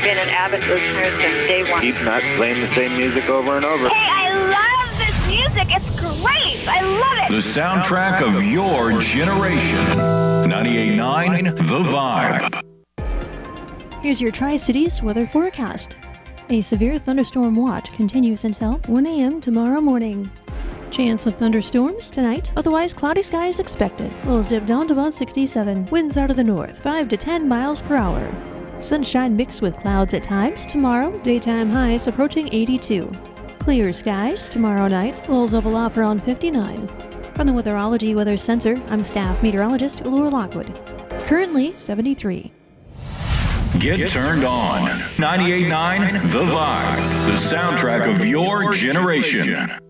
been an avid listener since day one. Keep not playing the same music over and over. Hey, I love this music. It's great. I love it. The soundtrack of your generation. 98.9 The Vibe. Here's your Tri-Cities weather forecast. A severe thunderstorm watch continues until 1 a.m. tomorrow morning. Chance of thunderstorms tonight, otherwise cloudy skies expected. Lows dip down to about 67. Winds out of the north, 5 to 10 miles per hour. Sunshine mixed with clouds at times. Tomorrow, daytime highs approaching 82. Clear skies tomorrow night, lows level off around 59. From the Weatherology Weather Center, I'm staff meteorologist Laura Lockwood. Currently 73. Get turned on. 98.9 The Vibe. The soundtrack of your generation.